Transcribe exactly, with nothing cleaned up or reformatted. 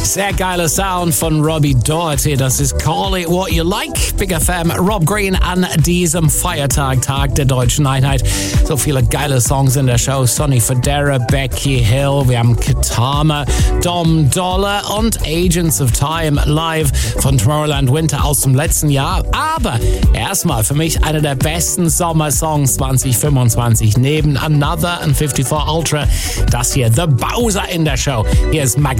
Sehr geiler Sound von Robbie Doherty. Das ist Call It What You Like. Big F M, Rob Green an diesem Feiertag, Tag der Deutschen Einheit. So viele geile Songs in der Show. Sonny Fodera, Becky Hill, wir haben Katama, Dom Dollar und Agents of Time live von Tomorrowland Winter aus dem letzten Jahr. Aber erstmal für mich einer der besten Sommersongs zwanzig fünfundzwanzig neben Another und fünfundfünfzig Ultra. Das hier, The Bowser in der Show. Hier ist Magnetic.